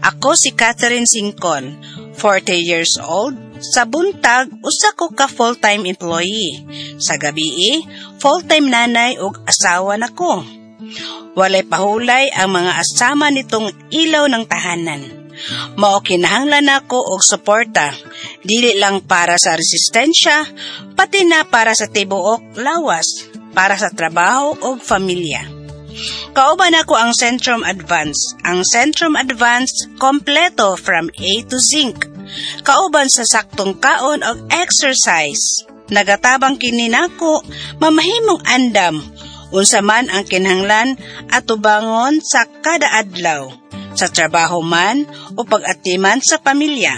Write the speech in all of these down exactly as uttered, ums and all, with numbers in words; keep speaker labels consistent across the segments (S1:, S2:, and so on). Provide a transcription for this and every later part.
S1: Ako si Catherine Singcon, forty years old. Sa buntag, usa ko ka full-time employee. Sa gabii, full-time nanay ug asawa nako. Walay pahulay ang mga asama nitong ilaw ng tahanan. Mao kinahanglan nako og suporta, dili lang para sa resistensya, pati na para sa tibuok lawas, para sa trabaho ug pamilya. Kauban ako ang Centrum Advance. Ang Centrum Advance kompleto from A to Zinc. Kauban sa saktong kaon ug exercise. Nagatabang kini nako mamahimong andam unsa man ang kinahanglan atubangon sa kada adlaw, sa trabaho man o pag-atiman sa pamilya.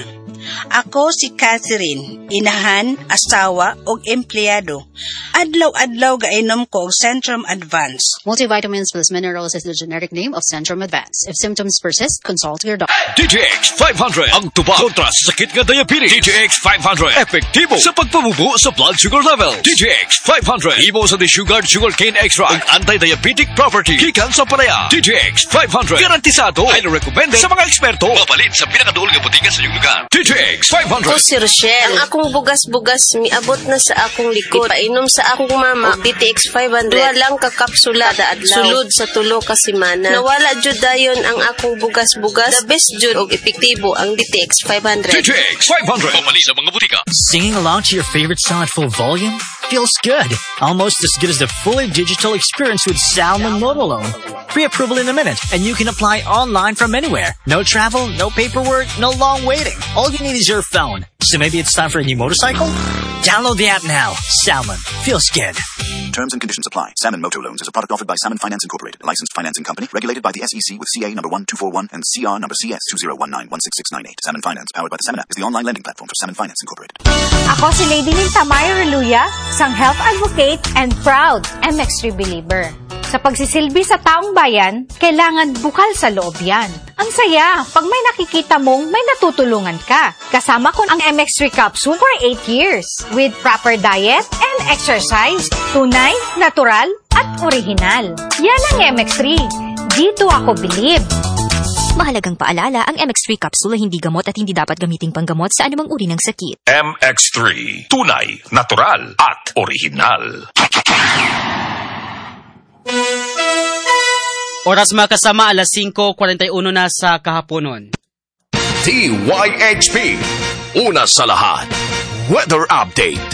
S1: Ako si Catherine, inahan, asawa ug empleyado. Adlaw-adlaw gainom ko og Centrum Advance.
S2: Multivitamins plus minerals is the generic name of Centrum Advance. If symptoms persist, consult your doctor.
S3: D T X five hundred, ang tubag kontra sa sakit nga diabetes. D T X five hundred, epektibo sa pagpabubo sa blood sugar level. D T X five hundred, ibo sa desugared sugarcane extract ug anti-diabetic property. Gikan sa palaya. D T X five hundred, garantisado, highly recommended sa mga eksperto. Mapalit sa pinakaduol nga butika sa iyong lugar. D T X five hundred.
S4: O si Rochelle, ang akong bugas-bugas miabot na sa akong likod. Painom sa akong mama og D T X five hundred. Duha lang ka kapsula kada adlaw. Sulod sa tulo ka semana. Nawala jud dayon ang akong bugas-bugas. The best jud og epektibo ang D T X five hundred.
S3: D T X five hundred. Mapalit sa mga butika.
S5: Singing along to your favorite song at full volume feels good. Almost as good as the fully digital experience with Salmon Mobile Loan. Pre-approval in a minute, and you can apply online from anywhere. No travel, no paperwork, no long waiting. All you need is your phone. So maybe it's time for a new motorcycle? Download the app now. Salmon. Feels good.
S6: Terms and conditions apply. Salmon Motor Loans is a product offered by Salmon Finance Incorporated, a licensed financing company regulated by the S E C with C A number one two four one and C R number C S two zero one nine one six six nine eight. Salmon Finance, powered by the Salmon app, is the online lending platform for Salmon Finance Incorporated.
S7: Ako si Lady Ninta Mayo Reluya, isang health advocate and proud M X three believer. Sa pagsisilbi sa taong bayan, kailangan bukal sa loob yan. Ang saya, pag may nakikita mong may natutulungan ka. Kasama ko ang M X three capsule for eight years with proper diet and exercise. Tunay, natural, at original. Yan ang M X three. Dito ako believe.
S8: Mahalagang paalala, ang M X three capsule ay hindi gamot at hindi dapat gamiting panggamot sa anumang uri ng sakit.
S3: M X three. Tunay, natural, at original.
S9: Oras mga kasama, alas singko forty-one na sa kahaponon.
S3: T Y H P. Una sa lahat. Weather update.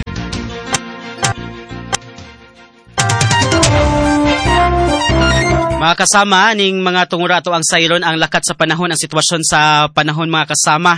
S9: Mga kasama, ning mga tungura ato ang sayron ang lakat sa panahon, ang sitwasyon sa panahon mga kasama.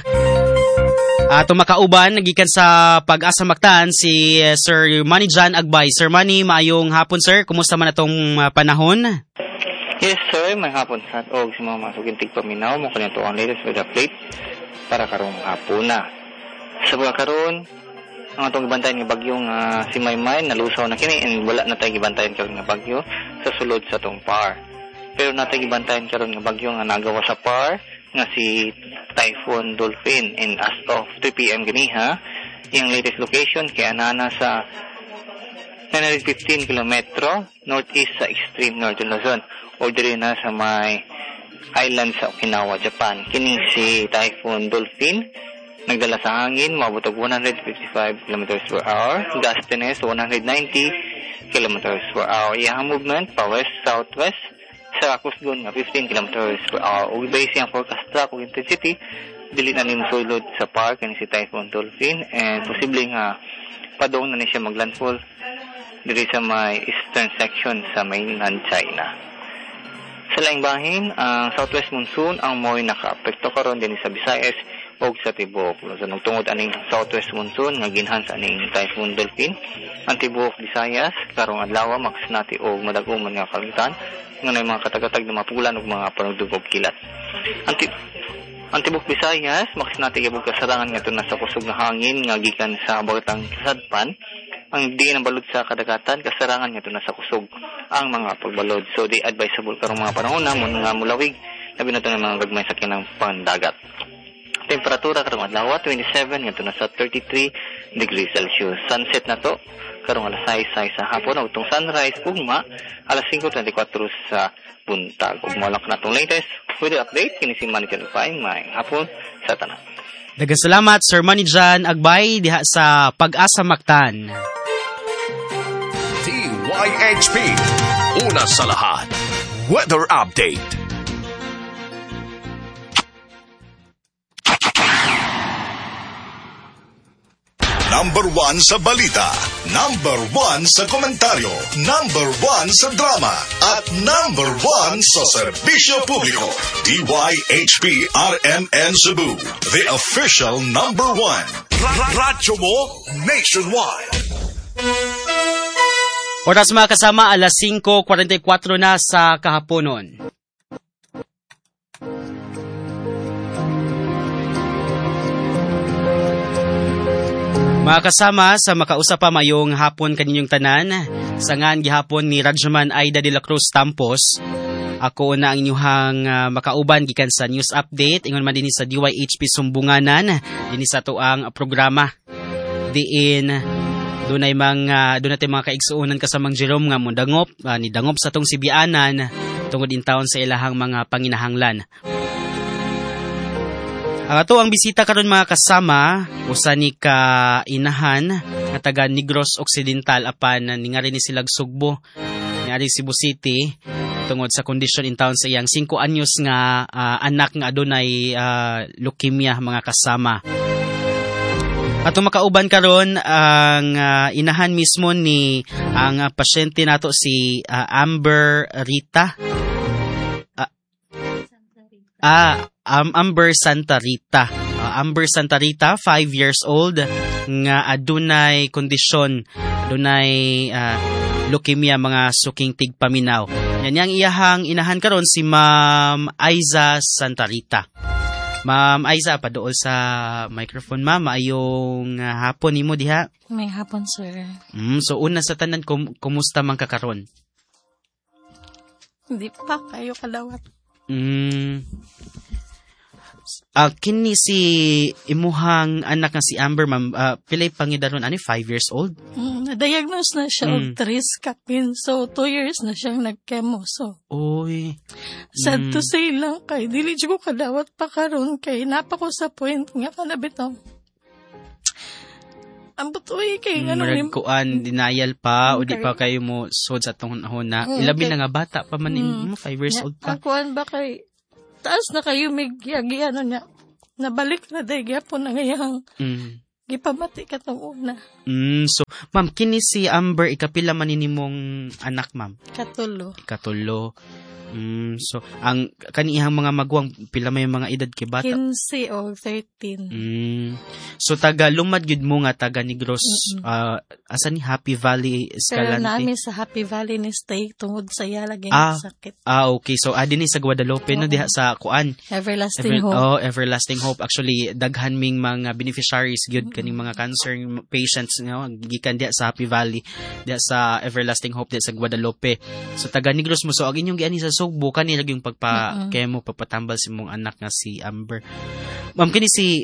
S9: Ato makauban, nagikan sa Pag-asa Mactan si uh, Sir Manny John Agbay. Sir Manny, maayong hapon sir. Kumusta man atong uh, panahon?
S10: Yes sir, may hapon sa og si mga masugin tigpaminaw mo kanito ang latest weather update para karong hapon na. Sa mga karon, ang atong gibantayan nga bagyong uh, si Maymay nalusaw na kini and wala na tayo gibantayan karon nga bagyo sa sulod sa tong P A R. Pero natay gibantayan karon nga bagyo nga nagawa sa P A R nga si Typhoon Dolphin, and as of three p.m. ganiha, yung latest location kay anana sa nine hundred fifteen kilometro northeast sa extreme northern Luzon o diri na sa may island sa Okinawa, Japan. Kini si Typhoon Dolphin nagdala sa hangin maabot og one hundred fifty-five kilometers per hour, gustiness one hundred ninety kilometers per hour. Iyang movement pa west southwest sa kusgon nga fifteen kilometers per hour. Ug base ang forecast track ug intensity dili na nim sulod sa park kani si Typhoon Dolphin, and posible nga padong na ni siya maglandfall diri sa may eastern section sa mainland China. Sa laing bahin, ang southwest monsoon ang mo'y naka-apekto karon din sa Visayas o sa tibuok Luzon. Nagtungod aning southwest monsoon nga ginhan sa aning Typhoon Dolphin, ang tibuok Visayas karong adlaw makasnati og madaguman nga kalangitan nga nay mga katagatag na mapulan og mga panugdugog kilat. Ang ti- ang tibuok Visayas makasnati gyud kasarangan nga tuna sa kusog nga hangin nga gikan sa bagatang sadpan. Ang di balod sa kadagatan kasarangan nga tuna sa kusog ang mga pagbalod. So di advisable karong mga panahon namon nga mulawig labi na to ng mga gagmay sa kinang pandagat. Temperatura karong adlaw twenty-seven ngadto na sa thirty-three degrees Celsius. Sunset na to karong alas sais sa hapon ug tong sunrise ugma alas five twenty-four sa buntag. Ug mao lang kanatong latest weather update kini si Manny Jan Agbay. May hapon sa tanan.
S9: Daghang salamat Sir Manny Jan Agbay diha sa Pag-asa Mactan.
S3: T Y H P, una sa lahat, weather update.
S11: Number one sa balita, number one sa komentaryo, number one sa drama, at number one sa serbisyo publiko. D Y H P R M N Cebu, the official number one. Radyo mo nationwide.
S9: Oras mga kasama, alas five forty-four na sa kahaponon. Mga kasama, sa makausap pa mayong hapon kaninyong tanan, sangan gihapon ni Radyoman Aida de la Cruz Tampos. Ako na ang inyuhang uh, makauban gikan sa news update, ingon man din sa D Y H P Sumbunganan, din sa tuang programa. Diin, dunay mga, doon natin mga kaigsuunan kasamang Jerome nga mundangop, uh, ni dangop sa tong Sibianan, tungod in taon sa ilahang mga panginahanglan. Ang ato ang bisita karon mga kasama, usa ni ka inahan nga taga Negros Occidental apan ningari ni silag Sugbo, ningari Cebu City tungod sa kondisyon in town sa iyang five anyos nga uh, anak nga adunay uh, leukemia mga kasama. Ato makauban karon ang uh, inahan mismo ni ang uh, pasyente nato si uh, Amber Rita. Uh, ah Um, Amber Santa Rita. Uh, Amber Santa Rita, five years old, nga adunay kondisyon, adunay uh, leukemia mga suking tigpaminaw. Yan yang iyahang inahan karon si Ma'am Aiza Santa Rita. Ma'am Aiza, paduol sa microphone ma'am, maayong uh, hapon nimo diha.
S12: May hapon sir.
S9: Mm, so una sa tanan, kum- kumusta man ka karon?
S12: Hindi pa kayo kalawat.
S9: Mm. Uh, kini si imuhang anak nga si Amber, ma'am, uh, pilay pangidaron, ano, five years old?
S12: Mm, na-diagnose na siya mm. og triskapin. So, two years na siyang nag-chemo. So,
S9: Oy.
S12: sad
S9: mm.
S12: to say lang kay, dili ko kadawat pa karon kay napa ko sa point nga kanabitaw. Ang butoy kay,
S9: mm,
S12: ano,
S9: kuan, denial pa, okay. O di pa kayo mo sod sa tong hon na, mm, ilabi okay. na nga bata pa man, mm. mo, five years old pa.
S12: Akuan ba kay, taas na kayo may giyagi, ano niya, nabalik na day gyapon na ngayang mm. gipamati ka tong una.
S9: Mm, so, ma'am, kini si Amber, ikapila man nimong anak, ma'am?
S12: Katulo.
S9: Katulo. Mm, so, ang kanihang mga magwang, pila may mga edad kay bata?
S12: fifteen o thirteen.
S9: Mm. So, taga lumad yun mo nga, taga Negros, uh, asa ni Happy Valley Escalante?
S12: Pero namin sa Happy Valley ni stay tungod sa iya lagi
S9: ah,
S12: sakit.
S9: Ah, okay. So, adin ni sa Guadalupe, uh-huh. no, diha sa kuan.
S12: Everlasting
S9: Ever,
S12: Hope.
S9: Oh, Everlasting Hope. Actually, daghan ming mga beneficiaries gyud mm-hmm. kaning mga cancer patients nga gikan diha sa Happy Valley, diha sa Everlasting Hope diha sa Guadalupe. So, taga Negros mo. So, ang inyong giani sa Sugbo kanila yung pagpa-kemo, mm-hmm. pagpatambal si mong anak nga si Amber. Ma'am, kini si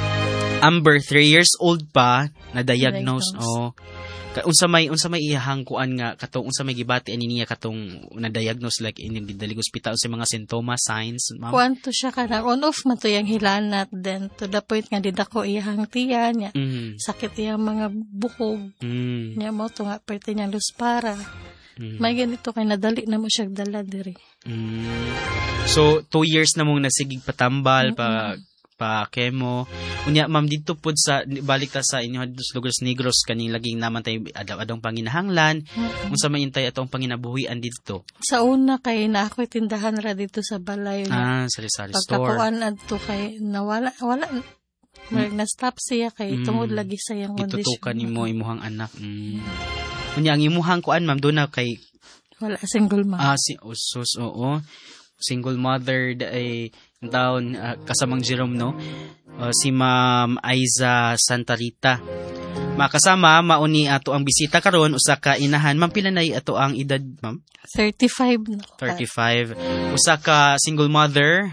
S9: Amber, three years old pa, na-diagnose. Oh. Unsa may unsa may iyahang kuan nga katong unsa may gibati ani niya katong na-diagnose like in the hospital sa mga sintomas, signs, ma'am?
S12: Kuanto siya kana on off man to yang hilanat, then to the point nga didako iyahang tiyan niya. Mm. Sakit iyang mga bukog. Mm. Nya mo to nga pwede niya luspara. Mm. May ganito kay nadali na mo siya dala diri. Mm. So two years na mong nasigig patambal, mm-hmm. pa pa kemo. Unya ma'am, dito pod sa balik ta sa inyo hadtos lugar sa Negros kaning laging naman tay adlaw-adlaw panginahanglan. Mm-hmm. Unsa may intay atong panginabuhian dito? Sa una kay na ako tindahan ra dito sa balay.
S9: Ah, sari-sari store.
S12: Pagkakuan adto kay nawala wala Marag mm. na-stop siya kay mm. tungod lagi sa iyang kondisyon.
S9: Itutukan nimo imuhang anak. Mm. Unya ang imuhang kuan ma'am do na kay
S12: wala single mom.
S9: Ah, si usos, oo. Single mother ay down uh, kasamang Jerome, no? Uh, si Ma'am Aiza Santa Rita. Makasama mauni ato ang bisita karon usa ka inahan. Ma'am, pila na ato ang edad, ma'am?
S12: thirty-five na.
S9: thirty-five. Usa ka single mother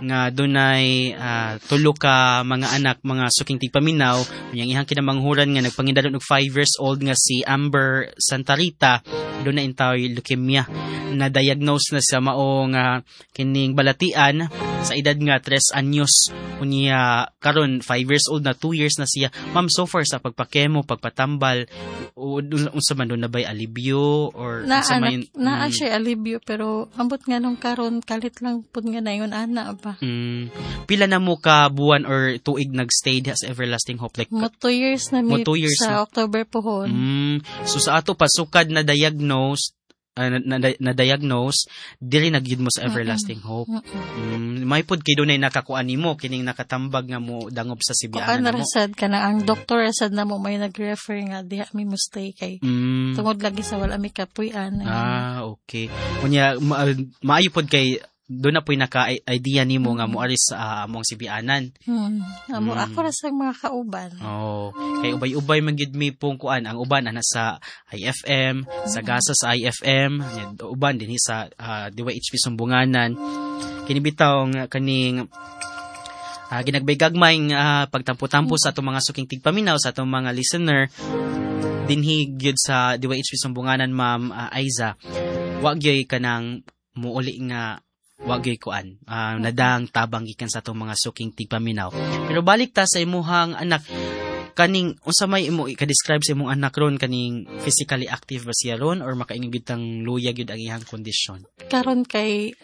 S9: nga dunay uh, tulo ka mga anak mga suking tigpaminaw unyang ihang kinamanghuran nga nagpangindalon og five years old nga si Amber Santa Rita dunay intaway leukemia na diagnose na sa mao nga kining balatian sa edad nga tres anyos unya karon five years old na two years na siya. Ma'am, so far sa pagpakemo pagpatambal unsa man doon na bay alibyo or
S12: na
S9: unsa
S12: man na
S9: mm,
S12: siya alibyo pero ambot nga nung karon kalit lang pud nga nayon ana ba.
S9: Mm, pila na mo ka buwan or tuig nagstay sa Everlasting Hope like
S12: mo two years na mi
S9: years
S12: sa
S9: na.
S12: October pohon.
S9: Mm, so sa ato pasukad na diagnose uh, na, na, na diagnose dili nagyud mo sa Everlasting mm-mm. Hope. Mm, may pud kay dunay nakakuan nimo kining nakatambag nga mo dangob sa Sibianan
S12: mo. Rasad ka na ang doktor rasad na mo may nag-refer nga diha mi mo stay kay mm. tungod lagi sa wala mi kapuy-an.
S9: Ah, okay. Unya ma- maayo pud kay doon na po'y naka-idea ni mo nga mo aris sa uh, among Sibianan.
S12: Hmm. Amo, hmm. Ako rin sa mga kauban.
S9: Oh. Kay ubay-ubay magid mi pong kuan. Ang uban ana sa I F M, hmm. sa Gasa sa I F M, uban din sa uh, D Y H P Sumbunganan. Kinibitaw kaning uh, ginagbay-gagmay uh, pagtampo-tampo hmm. sa atong mga suking tigpaminaw, sa atong mga listener. Dinhi gyud sa D Y H P Sumbunganan, Ma'am uh, Aiza. Wa gyud kanang muuli nga wagay kuan uh, nadang tabang gikan sa atong mga suking tigpaminaw. Pero balik ta sa imuhang anak kaning unsa may imo i-describe sa imong anak ron kaning physically active ba siya ron or makaingon bitang luya gyud ang iyang kondisyon?
S12: Karon kay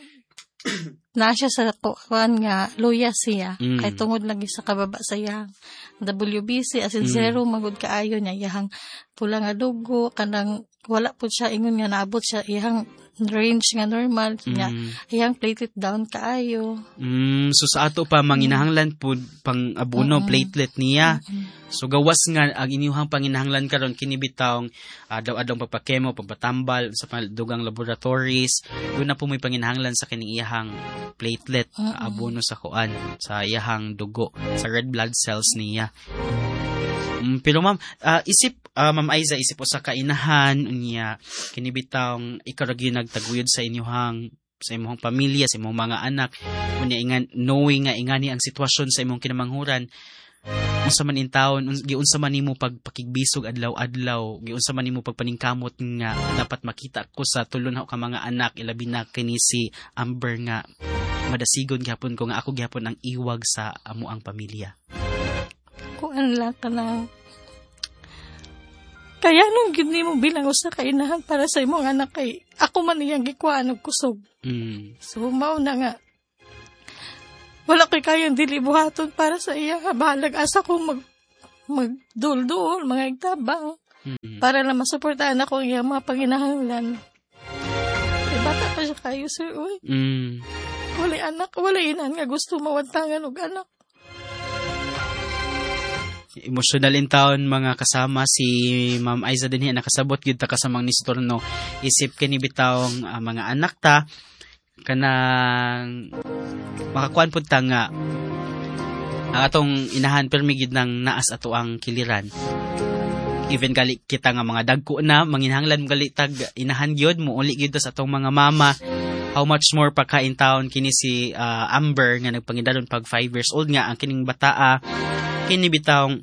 S12: na siya sa kuan nga luya siya mm. kay tungod lagi sa kababa sa iyang W B C as in mm. zero magud kaayo niya iyang pula nga dugo kanang wala pud siya ingon nga naabot siya iyang range nga normal niya mm. iyang platelet down kaayo.
S9: Mm, so sa ato pa manginahanglan pud pang abono mm-hmm. platelet niya. Mm-hmm. So gawas nga ang inyuhang panginahanglan karon kini bitawng uh, daw-adong pagpakemo, pagpatambal sa dugang laboratories. Doon na po may panginahanglan sa kining iyahang platelet, mm-hmm. abono sa kuan, sa iyahang dugo, sa red blood cells niya. Um, pero ma'am, uh, isip, uh, ma'am Aiza, isip po sa kainahan niya, kinibitang ikaragyo nagtaguyod sa inyuhang, sa imong pamilya, sa imong mga anak, unya ingan, knowing nga ingani ang sitwasyon sa imong kinamanghuran, unsa man in taon, giunsa man nimo pagpakigbisog adlaw-adlaw, giunsa man nimo pagpaningkamot nga dapat makita ko sa tulon ka mga anak, ilabi na kini si Amber nga madasigon gyapon ko nga ako gyapon ang iwag sa amo ang pamilya.
S12: Kuan lang ka na kaya nung gini mo bilang usa ka inahan para sa imong anak kay ako man iyang gikuan og kusog. Mm. So mao na nga wala kay kayang dilibuhaton para sa iya nga bahalag asa ko mag magdul-dul mga igtabang mm-hmm. para lang masuportahan ako ang iyang mga panginahanglan. Kay bata pa siya kayo sir uy. Mm. Wala anak, wala inan nga gusto mawantangan og anak.
S9: Emotional in town mga kasama si Ma'am Aiza din na nakasabot gyud ta kasamang ni Storno isip kini bitawng uh, mga anak ta kanang makakuan pud ta nga ang atong inahan permi gyud nang naas ato ang kiliran even gali kita nga mga dagko na manginahanglan gali tag inahan gyud mo uli gyud sa atong mga mama. How much more pa ka in town kini si uh, Amber nga nagpangidalon pag five years old nga ang kining bataa kini bitawng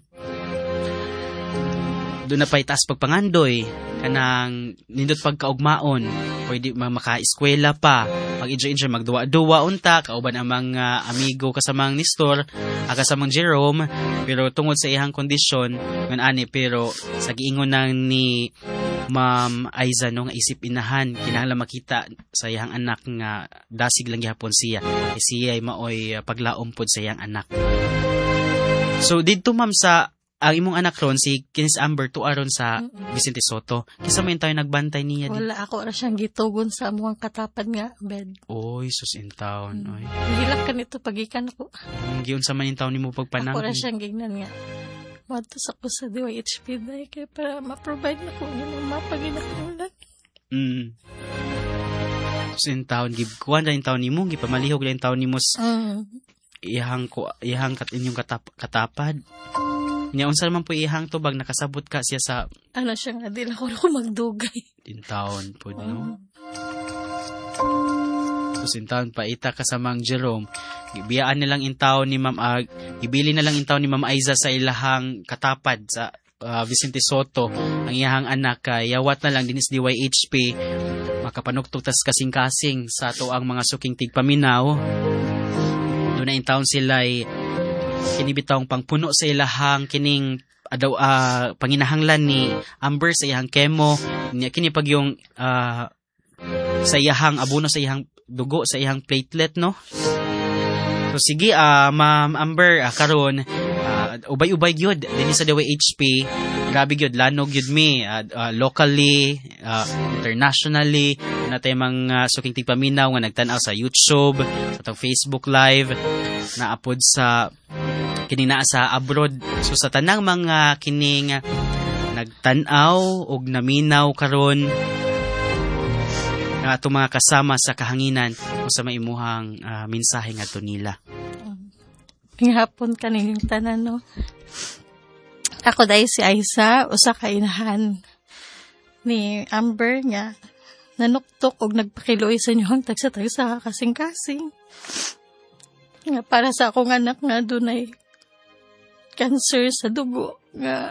S9: doon na pa'y taas pagpangandoy kanang nindot pagkaugmaon pwede maka-eskwela pa mag-enjoy-enjoy magduwa-duwa unta kauban ang mga amigo kasamang ni Store kasamang Jerome pero tungod sa iyang kondisyon ngan ani pero sa giingon nang ni Ma'am Aiza no nga isip inahan kinahanglan makita sa iyang anak nga dasig lang gihapon siya e siya ay maoy paglaom pod sa iyang anak. So didto ma'am sa ang imong anak ron si Kinis Amber to aron sa Vicente Soto. Kisa man tayo nagbantay niya
S12: din. Wala ako ra siyang gitugon sa among katapad nga bed.
S9: Oy sus in town
S12: mm.
S9: oy.
S12: Hilak kanito pagikan ako.
S9: Giun sa man in town nimo pagpanang.
S12: Ako ra siyang gignan nga. Matos ako sa D Y H P dai kay para ma-provide na ko yung mapaginahanglan. Mm. Sus in town gib kuan ra in town nimo gipamalihog ra in town nimo. Mm. Ihang ko ihang kat inyong katap, katapad. Nya unsa man po ihang tubag nakasabot ka siya sa ano siya nga dila ko ko magdugay.
S9: In town po no. So in town pa ita ka sa Mang Jerome Biyaan nilang intaw ni Ma'am uh, ibili na lang intaw ni Ma'am Aiza sa ilahang katapad sa uh, Vicente Soto ang iyahang anak uh, yawat na lang dinis D Y H P makapanugtog tas kasing-kasing sa ato ang mga suking tigpaminaw. Doon na intaw sila ay kinibitawng pangpuno sa ilahang kining adaw uh, panginahanglan ni Amber sa iyahang chemo niya kini pag yung uh, sa iyahang abono sa iyahang dugo sa iyahang platelet no. So sige uh, Ma'am Amber uh, karon uh, ubay-ubay gyud dinhi sa D Y H P grabe gyud lanog gyud mi uh, uh, locally uh, internationally natay mga uh, suking tigpaminaw nga nagtan-aw sa YouTube sa tong Facebook live naapod sa kini naa sa abroad. So sa tanang mga kining nagtan-aw og naminaw karon nga ato mga kasama sa kahanginan o sa maimuhang uh, mensahe ngadto nila.
S12: Ngahapon kaning tanan no. Ako dai si Aiza usa ka inahan ni Amber nga nanuktok og nagpakiloy sa inyo hangtag sa tagsa kasing-kasing. Nga para sa akong anak nga dunay cancer sa dugo nga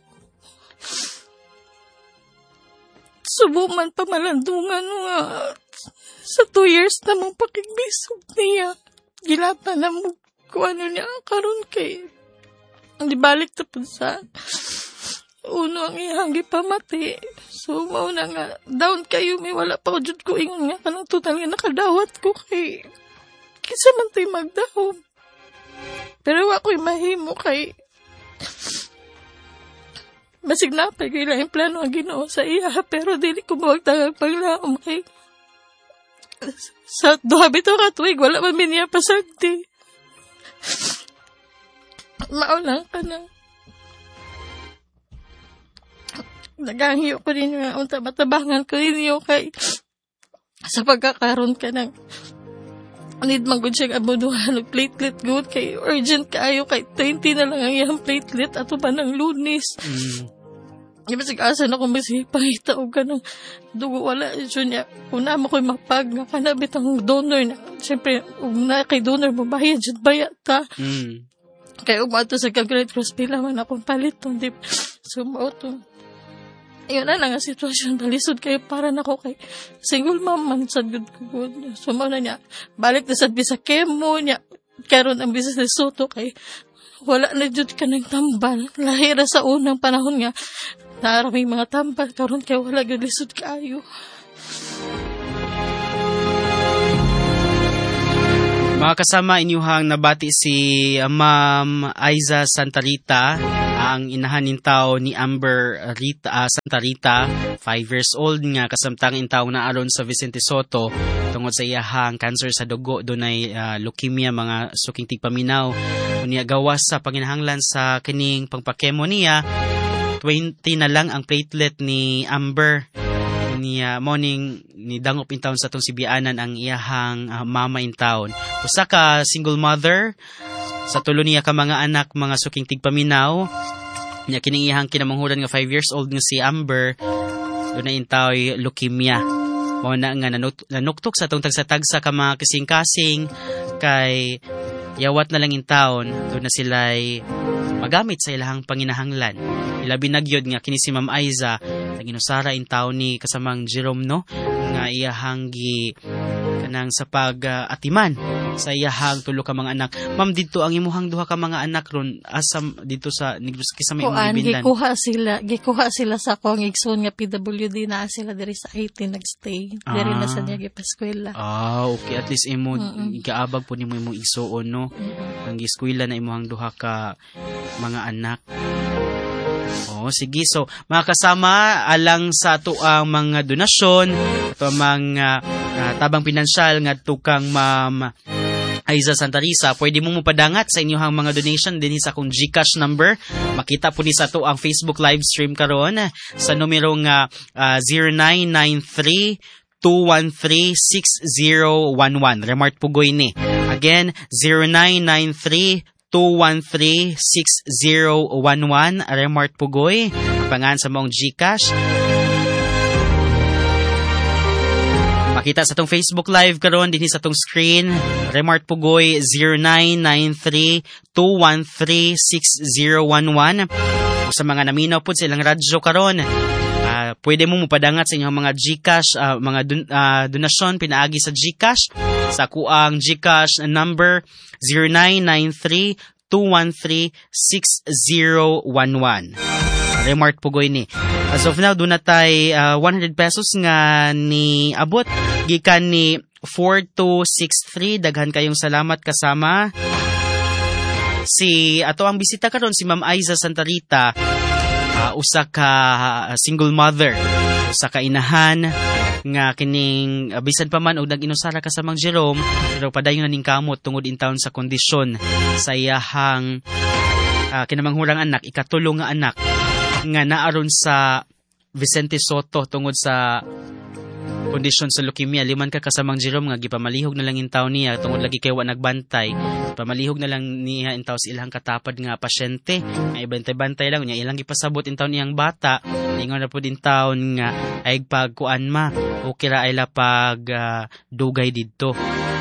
S12: subuman pa malandungan nga sa two years na mong pakiglisog niya gilata na mo kung ano niya karon kay di balik tapos sa uno ang iyang gipamati. So mauna nga down kayo may wala pa ko jud ko ingon nga kanang total nga nakadawat ko kay kisa man to'y magdahom. Pero ako'y mahimo kay basig na pa kay lang plano ang Ginoo sa iya pero dili ko magtagag paglaom kay sa duha bitaw ka tuig wala man niya pasagdi. Maulang ka na. Naganghiyo ko din nga unta matabangan ko ninyo kay sa pagkakaroon ka ng need man gud siya abuduhan og platelet good kay urgent kaayo kay twenty na lang ang iyang platelet ato pa ng Lunes. Mm. Iba sig asa na kung basi pangita og kanang dugo wala jud niya. Una mo koy mapag nga kana bitang donor na. Syempre ug na kay donor mo bayad jud bayat ta. Mm. Kay ug ato sa Red Cross pila man akong palit ton dip. So mo to. Ayun na nga sitwasyon balisod kayo para na ko kay single mom man sad good ko. So mo na niya balik na sad sa chemo niya karon ang business ni Soto kay wala na jud kanang tambal lahira sa unang panahon nga naraming mga tambal karon kay wala gyud lisod kaayo.
S9: Mga kasama, inyuhang nabati si uh, Ma'am Aiza Santa Rita, ang inahan intaw ni Amber Rita, uh, Santa Rita, five years old nga, kasamtang intaw na aron sa Vicente Soto, tungod sa iyahang cancer sa dugo, dunay uh, leukemia, mga suking tigpaminaw. Unya gawas sa panginahanglan sa kining pangpakemo niya, twenty na lang ang platelet ni Amber. Niya morning ni dangop in town sa tong sibianan ang iyahang uh, mama in town. Usa ka single mother sa tulo niya ka mga anak, mga suking tigpaminaw. Nya kining iyahang kinamanghuran nga five years old nga si Amber dunay intaw leukemia. Mao na nga nanut- nanuktok sa tong tagsa-tagsa ka mga kasing-kasing kay yawat na lang in town do na sila'y magamit sa ilahang panginahanglan. Ilabi nagyod nga kini si Ma'am Aiza naginusara in taon ni kasamang Jerome no nga iyahang gi kanang sa pag-atiman uh, sa iyahang tulo ka mga anak. Ma'am, dito ang imuhang duha ka mga anak ron asam dito sa Negros Kisame
S12: Kuan gikuha sila gikuha sila sa akong igsoon nga P W D na sila diri sa eighteen nagstay ah. Diri na sa niya gipaskwela.
S9: Ah, okay, at least imo igaabag po nimo imong igsoon no. Mm-mm. Ang eskwela na imuhang duha ka mga anak. Oh, sige. So, mga kasama, alang sa ato ang mga donasyon, ato ang mga uh, tabang pinansyal nga tukang Ma'am Aiza Santa Rita, pwede mo mupadangat sa inyong mga donation din sa akong GCash number. Makita po ni sa ato ang Facebook live stream karon sa numerong uh, uh, zero nine nine three two one three six zero one one. Remart Pugoy ni. Again, zero nine nine three two one three six zero one one. Remart Pugoy. Pangan sa mong GCash. makita sa tong Facebook Live karon dinhi sa tong screen. Remart Pugoy zero nine nine three two one three six zero one one. Sa mga naminaw po sa ilang radyo karon, uh, pwede mo mupadangat sa inyong mga GCash, uh, mga dun, uh, donasyon pinaagi sa GCash sa kuang GCash number zero nine nine three two one three six zero one one. Remart Pugoy ni. As of now, doon na tayo uh, one hundred pesos nga ni abot. Gikan ni four two six three. Daghan kayong salamat kasama. Si ato ang bisita karon si Ma'am Aiza Santa Rita. Uh, usa ka uh, single mother. Usa ka inahan nga kining uh, bisan pa man og nag-inusara ka sa Mang Jerome pero padayon na ning kamot tungod in town sa kondisyon sa iyahang uh, kinamanghurang anak, ikatulong nga anak nga naaron sa Vicente Soto tungod sa kondisyon sa leukemia. Liman ka kasamang Jerome nga gipamalihog na lang in taon niya tungod lagi kay wa nagbantay. Pamalihog na lang niya in taon sa ilang katapad nga pasyente. Ay bantay-bantay lang niya ilang gipasabot in taon niyang bata. Ingon na po din taon nga ay pagkuan ma o kira ay lapag uh, dugay didto.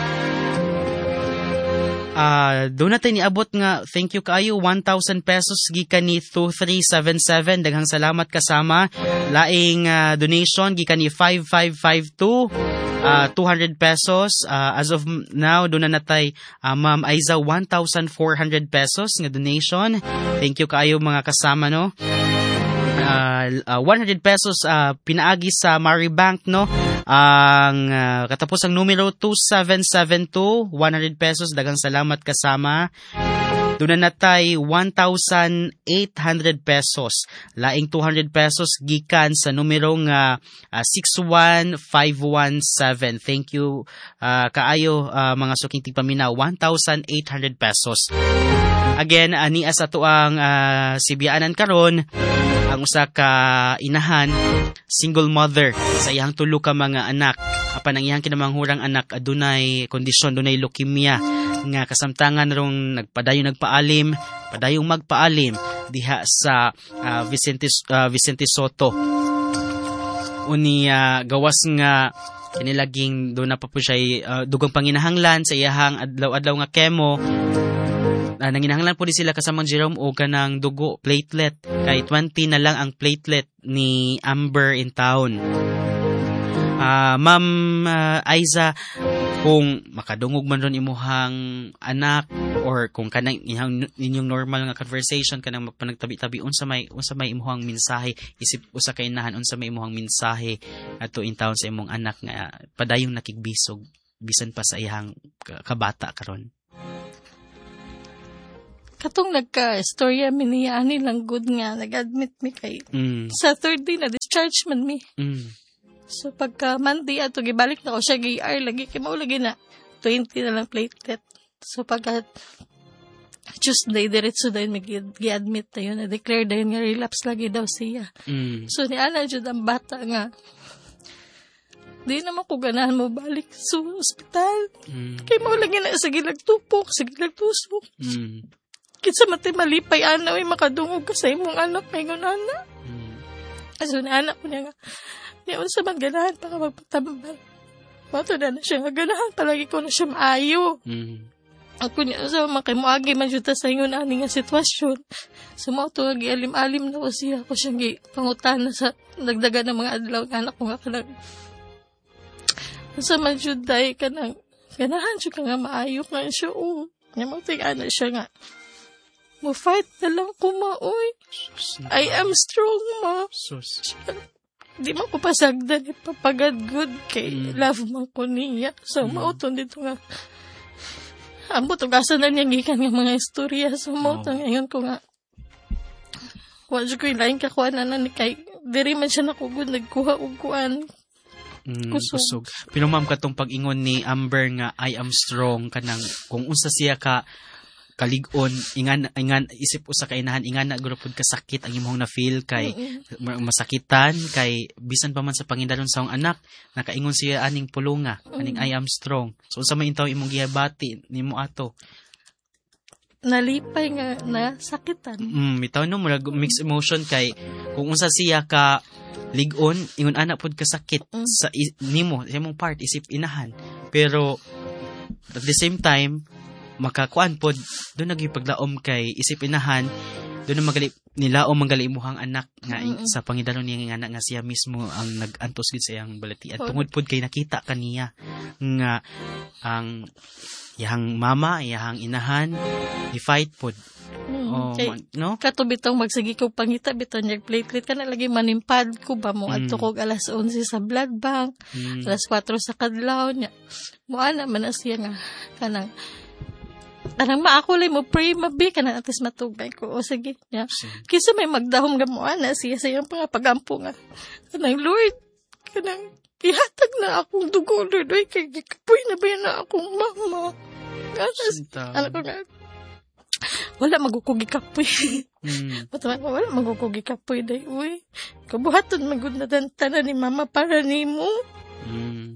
S9: Uh, doon natin niabot nga, thank you kayo, one thousand pesos gikan ni two three seven seven. Daghang salamat kasama. Laing uh, donation gikan ni five five five two. Uh, two hundred pesos. Uh, as of now, doon na natay uh, Ma'am Aiza one thousand four hundred pesos nga donation. Thank you kayo mga kasama, no? Uh, uh, one hundred pesos uh, pinaagi sa Maribank, no? Ang uh, katapos ang numero two seven seven two, one hundred pesos. Dagang salamat kasama. Doon na natay one thousand eight hundred pesos. Laing two hundred pesos gikan sa numero nga uh, six one five one seven. Thank you uh, kaayo uh, mga suking tigpaminaw. one thousand eight hundred pesos. Again, ani uh, sa to ang uh, sibiyaanan karon ang usa ka inahan, single mother sa iyang tulo ka mga anak. Apan ang iyang kinamanghurang anak adunay kondisyon, dunay leukemia nga kasamtangan rong nagpadayon nagpaalim, padayong magpaalim diha sa uh, Vicente uh, Vicente Soto. Uni uh, gawas nga kinilaging do na pa po siya uh, dugang panginahanglan sa iyahang adlaw-adlaw nga chemo. Uh, nanginahanglan po di sila kasamang Jerome o kanang dugo, platelet. Kay twenty na lang ang platelet ni Amber in town. Uh, Ma'am uh, Aiza, kung makadungog man ron imuhang anak or kung kanang inyong, inyong normal nga conversation kanang magpanagtabi-tabi unsa may unsa may imuhang mensahe isip usa ka inahan unsa may imuhang mensahe ato in town sa imong anak nga padayong nakigbisog bisan pa sa iyang kabata karon.
S12: Katong nagka-storya mi niya, ani lang good nga, nag-admit mi kay. Mm. Sa third day na, discharge man mi. Mm. So, pagka Monday ato, gibalik na ko siya, gi-R lagi, kaya maulagi na, twenty na lang platelet. So, pagka Tuesday, diretso dahil may gi-admit na yun, na-declare dahil nga relapse lagi daw siya. Mm. So, ni Ana Jud ang bata nga, di naman ko ganahan mo balik sa ospital. Mm. Kaya maulagi na, sige lagtupok, sige lagtusok. Mm. Kitsa mati malipay ana ay makadungog ka sa imong anak may ngunana. Mm. Aso na anak ko niya nga, niya unsa man ganahan pa ka magpatambal. Bato na na siya nga ganahan, palagi ko na siya maayo. Mm. Ako niya unsa man kay moagi man jud ta sa ingon ani nga sitwasyon. Sumoto nga gialim-alim na ko siya, ako siyang gipangutana sa nagdagan ng mga adlaw nga anak ko nga kanang unsa man jud day kanang ganahan jud ka nga maayo nga siya. Oh, niya mo ana siya nga. Mo fight na lang ko maoy. I am strong, ma. Sus. Di man ko pasagdan ipapagad good kay mm. love man ko niya. So, mm. mauton dito nga. Ambot, ugasan na niya gikan nga mga istorya. So, mauton oh. ngayon ko nga. Wadyo ko yung laing kakuha na na ni kay. Diri man siya nakugod, nagkuha ugkuan. Mm, kusog. kusog. Pero ma'am, katong pag-ingon ni Amber nga, I am strong, kanang kung unsa siya ka, kalig-on, ingan, ingan, isip usa ka inahan, ingan na grupod ka sakit ang imong na-feel kay mm-hmm. masakitan, kay bisan pa man sa pangindaron sa ang anak, nakaingon siya aning pulunga, aning mm-hmm. I am strong. So, unsa may intaw imong gihabati, nimo ato? nalipay nga na sakitan.
S9: Mm, bitaw no murag mixed emotion kay kung unsa siya ka ligon ingon ana pud ka sakit mm. sa is, nimo sa imong part isip inahan. Pero at the same time makakuan pod do nagipaglaom kay isip inahan do na magali nilaom magali imuhang anak nga mm-hmm. sa pangidalon niya nga anak nga siya mismo ang nag-antos gid sa iyang balatian tungod pod kay nakita kaniya nga ang iyang mama iyang inahan i fight pod.
S12: Hmm. Oh, kay, no? Kato bitong magsigi ko pangita bitong nag platelet ka na lagi manimpad ko ba mo mm. adto kog alas onse sa blood bank mm. alas kwatro sa kadlaw nya mo ana man siya nga kanang tanang maakulay mo pray mabi kanang atis matugay ko o sige nya kinsa may magdahom ga mo ana siya sa iyang pangapagampo nga kanang Lord kanang ihatag na akong dugo Lord oy kay kapoy na ba na akong mama ganas ano ko nga wala magukugi kapoy. Mm. Pataman ko, wala magukugi kapoy day. Uy, kabuhaton magud na tanan ni mama para nimo. Mm.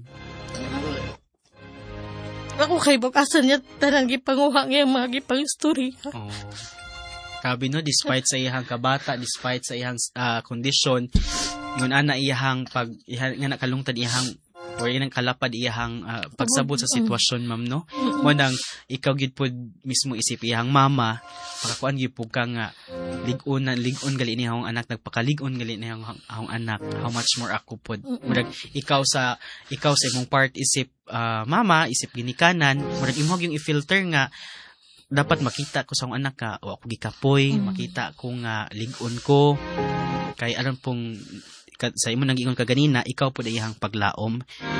S12: Ako kay bakasan niya tanan gipanguha nga mga gipang story.
S9: Oh. Sabi no, despite sa iyang kabata, despite sa iyang uh, kondisyon, yun ana iyang pag iyang nga nakalungtad iyang or inang kalapad iyahang uh, pagsabot sa sitwasyon ma'am no mo nang ikaw gid pod mismo isip iyang mama pakakuan gid pug ka nga lig-on na lig-on gali ni akong anak nagpakalig-on gali ni akong, akong anak how much more ako pod murag ikaw sa ikaw sa imong part isip uh, mama isip ginikanan murag imong yung i-filter nga dapat makita ko sa akong anak ka o ako gikapoy mm. makita ko nga lig-on ko kay aron pong sa imo nang ingon kaganina ikaw pud iyang paglaom.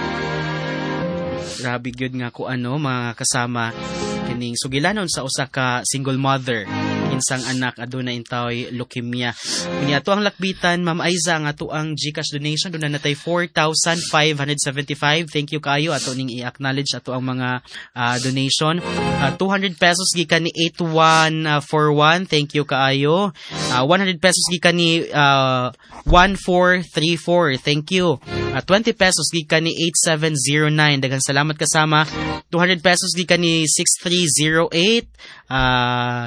S9: Grabe gyud nga ko ano mga kasama kining sugilanon sa usa ka single mother kinsang anak aduna intaw leukemia. Unya ato ang lakbitan Ma'am Aiza nga ato ang GCash donation duna natay four thousand five hundred seventy-five. Thank you kaayo ato ning i-acknowledge ato ang mga uh, donation. Uh, two hundred pesos gikan ni eight one four one. Thank you kaayo. Uh, one hundred pesos gikan ni uh, one four three four. Thank you. Uh, twenty pesos gikan ni eight seven zero nine. Daghang salamat kasama. two hundred pesos gikan ni six three zero eight. Uh,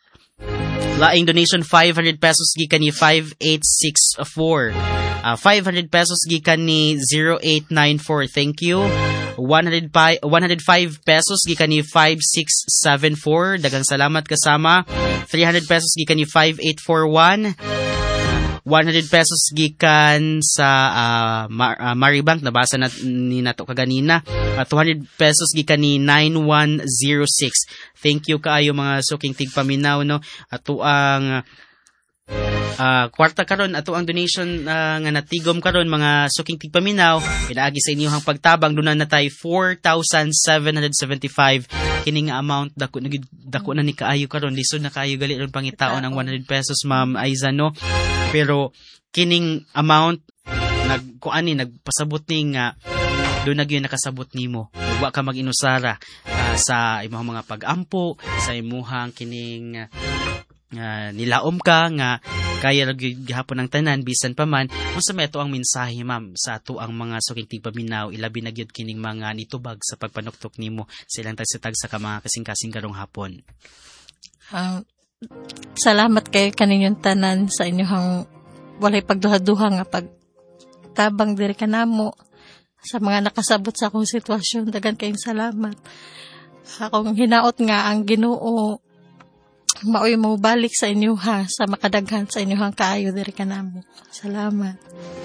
S9: laing donation five hundred pesos gikan ni five eight six four. Uh, five hundred pesos gikan ni zero eight nine four. Thank you. one hundred five pesos gikan ni five six seven four. Daghang salamat kasama. three hundred pesos gikan ni five eight four one. one hundred pesos gikan sa uh, Mar- uh, Maribank nabasa na ni nato kaganina. Uh, two hundred pesos gikan ni nine one zero six. Thank you kaayo mga suking tigpaminaw no. Ato ang uh, kwarta karon ato ang donation uh, nga natigom karon mga suking tigpaminaw pinaagi sa inyong pagtabang dunan na tay four thousand seven hundred seventy-five kining amount dako dako na ni kaayo karon lisod na kaayo gali ron pangitaon ang one hundred pesos Ma'am Aiza no. Pero kining amount nag kuani nagpasabot ning nga uh, do nagyo nakasabot nimo wa ka mag-inusara uh, sa imong mga pag-ampo sa imuhang kining uh, nilaom ka nga kaya gihapon ang tanan bisan pa man unsa may ato ang mensahe ma'am sa ato ang mga suking tigpaminaw ilabi na gyud kining mga nitubag sa pagpanuktok nimo sa ilang tag-tag sa mga kasing-kasing karong hapon.
S12: Uh, salamat kay kaninyong tanan sa inyong walay pagduha-duha nga pagtabang diri kanamo sa mga nakasabot sa akong sitwasyon. Dagan kayong salamat. Akong hinaot nga ang Ginoo maoy mo balik sa inyo ha sa makadaghan sa inyong kaayo diri kanamo. Salamat.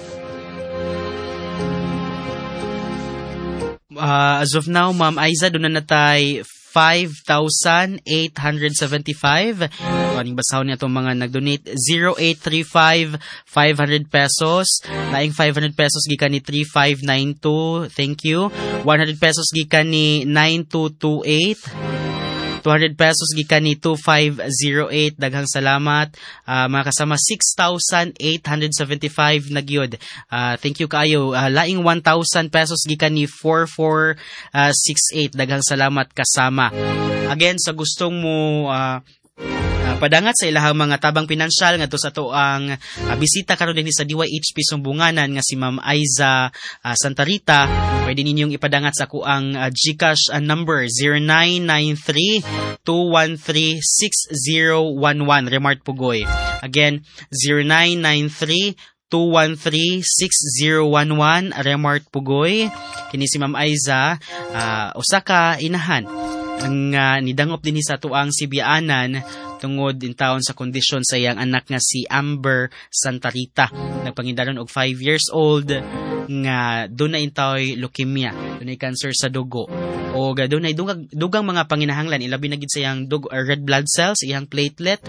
S9: Uh, as of now, Ma'am Aiza, doon na natay five thousand eight hundred seventy-five. Kaning basahon niya itong mga nag-donate. zero eight three five, five hundred pesos. Laing five hundred pesos gikan ni three five nine two. Thank you. one hundred pesos gikan ni nine two two eight. two hundred pesos gikan ni two five zero eight. Daghang salamat. Uh, mga kasama, six thousand eight hundred seventy-five na gyud. Uh, thank you kaayo. Uh, laing one thousand pesos gikan ni four four six eight. Daghang salamat kasama. Again, sa gustong mo uh, Uh, padangat sa ilahang mga tabang pinansyal ngadto sa to ang uh, bisita karon dinhi sa D Y H P Sumbunganan nga si Ma'am Aiza uh, Santa Rita. Pwede ninyong ipadangat sa kuang uh, GCash uh, number zero nine nine three two one three six zero one one Remart Pugoy. Again, zero nine nine three two one three six zero one one Remart Pugoy. Kini si Ma'am Aiza, uh, usa ka inahan ang uh, nidangop dinhi sa tuang Sibianan tungod in taon sa kondisyon sa iyang anak nga si Amber Santa Rita. Nagpangidaron og five years old nga dunay intaoy leukemia, dunay cancer sa dugo. O dunay dugang, dugang mga panginahanglan ilabi na gid sa iyang dugo, uh, red blood cells, iyang platelet.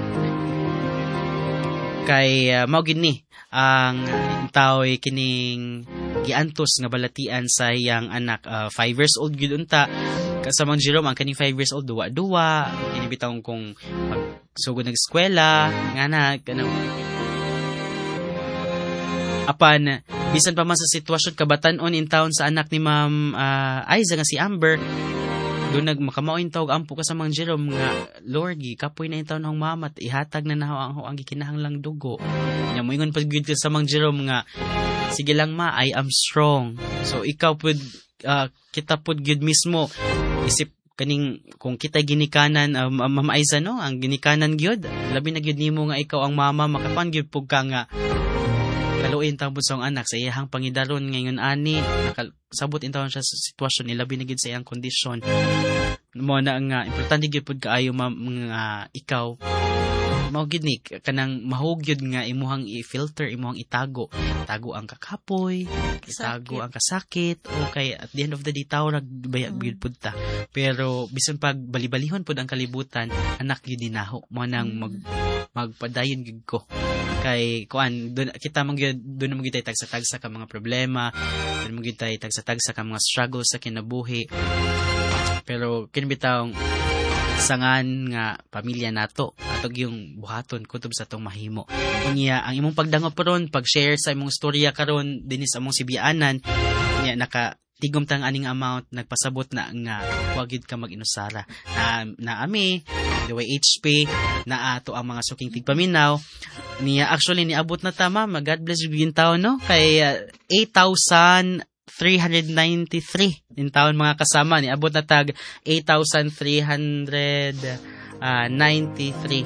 S9: Kay uh, mao gid ni ang intaoy kining giantos nga balatian sa iyang anak, uh, five years old gid unta. Kasamang Jerome ang kaning five years old duwa-duwa kini bitawon kung pagsugod ng eskwela nga na kanang apan bisan pa man sa sitwasyon kabatan-on in town sa anak ni Ma'am uh, Aiza nga si Amber, doon nagmakamaoin tawag ampo ka sa Mang Jerome nga Lord gi kapoy na in town ang mama at ihatag na naho ang ang gikinahanglang dugo nya moingon pag gyud sa Mang Jerome nga sige lang ma, I am strong. So ikaw pud uh, kita pud gyud mismo isip kaning kung kita ginikanan uh, Ma'am Aiza no ang ginikanan gyud labi na gyud nimo nga ikaw ang mama makapan gyud pug ka nga kaluin tawon sa anak sa iyang pangidaron ngayon ani nakasabot intawon siya sa sitwasyon ilabi na gyud sa iyang kondisyon mo na nga importante gyud pud kaayo mga ikaw mao gid ni kanang mahugyod nga imuhang i-filter imuhang itago tago ang kakapoy itago ang kasakit okay at the end of the day tawo nagbayad gyud pud ta pero bisan pag balibalihon pud ang kalibutan anak gyud dinaho mo nang mag magpadayon gyud ko kay kuan dun, kita man gyud doon mo gyud tay tagsa-tagsa ka mga problema doon mo gyud tay tagsa-tagsa ka mga struggles sa kinabuhi pero kinbitawng sangan nga pamilya nato atog yung buhaton kutob sa tong mahimo unya ang imong pagdangop ron pag-share sa imong storya karon dinhi sa among Sibianan unya naka tigom tang aning amount nagpasabot na nga wag gid ka mag-inusara na naami D Y H P na ato ang mga suking tigpaminaw niya actually niabot na tama God bless you taon no kay uh, eight thousand three hundred ninety-three in taon mga kasama ni abot na tag eight thousand three hundred ninety-three